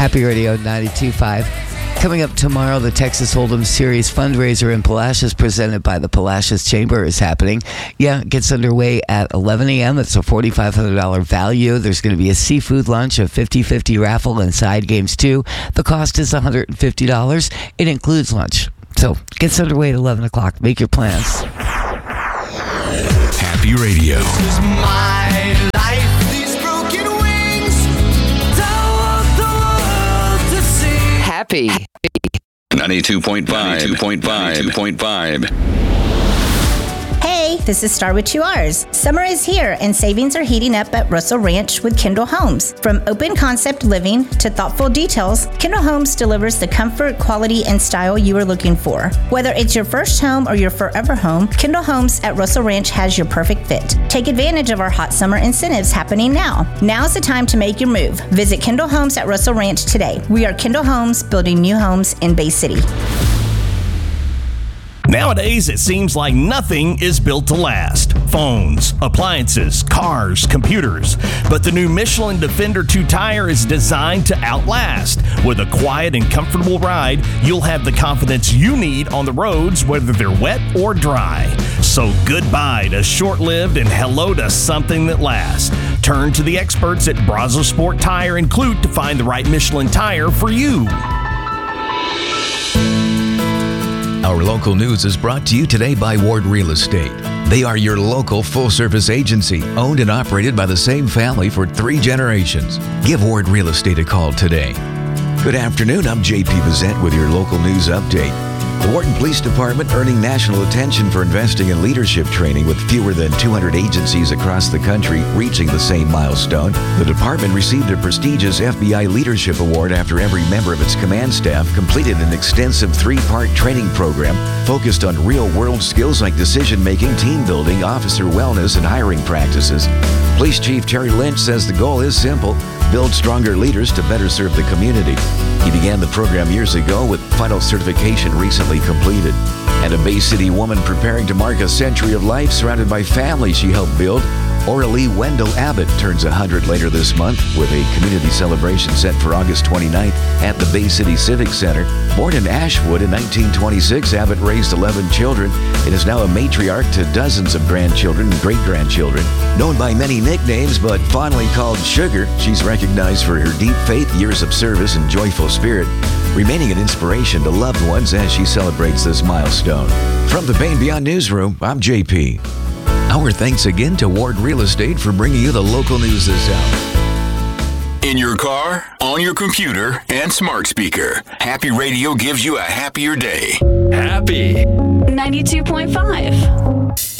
Happy Radio 92.5. Coming up tomorrow, the Texas Hold'em Series fundraiser in Palacios presented by the Palacios Chamber is happening. Yeah, it gets underway at 11 a.m. It's a $4,500 value. There's going to be a seafood lunch, a 50-50 raffle, and side games too. The cost is $150. It includes lunch. So, gets underway at 11 o'clock. Make your plans. Happy Radio. This is my life. These broken wings. Don't want the world to see. Happy. 92.5. Hey, this is Star with 2 R's. Summer is here and savings are heating up at Russell Ranch with Kendall Homes. From open concept living to thoughtful details, Kendall Homes delivers the comfort, quality, and style you are looking for. Whether it's your first home or your forever home, Kendall Homes at Russell Ranch has your perfect fit. Take advantage of our hot summer incentives happening now. Now's the time to make your move. Visit Kendall Homes at Russell Ranch today. We are Kendall Homes, building new homes in Bay City. Nowadays, it seems like nothing is built to last. Phones, appliances, cars, computers. But the new Michelin Defender 2 tire is designed to outlast. With a quiet and comfortable ride, you'll have the confidence you need on the roads, whether they're wet or dry. So goodbye to short-lived and hello to something that lasts. Turn to the experts at Brazos Sport Tire and Clute to find the right Michelin tire for you. Our local news is brought to you today by Ward Real Estate. They are your local full-service agency, owned and operated by the same family for 3 generations. Give Ward Real Estate a call today. Good afternoon, I'm JP Bazette with your local news update. The Wharton Police Department earning national attention for investing in leadership training with fewer than 200 agencies across the country reaching the same milestone. The department received a prestigious FBI Leadership Award after every member of its command staff completed an extensive 3-part training program focused on real-world skills like decision-making, team building, officer wellness, and hiring practices. Police Chief Terry Lynch says the goal is simple: build stronger leaders to better serve the community. He began the program years ago with final certification recently completed. And a Bay City woman preparing to mark a century of life surrounded by family she helped build, Oralee Wendell Abbott, turns 100 later this month with a community celebration set for August 29th at the Bay City Civic Center. Born in Ashwood in 1926, Abbott raised 11 children and is now a matriarch to dozens of grandchildren and great-grandchildren. Known by many nicknames, but fondly called Sugar, she's recognized for her deep faith, years of service, and joyful spirit, remaining an inspiration to loved ones as she celebrates this milestone. From the Bay and Beyond Newsroom, I'm JP. Our thanks again to Ward Real Estate for bringing you the local news this hour. In your car, on your computer, and smart speaker, Happy Radio gives you a happier day. Happy 92.5.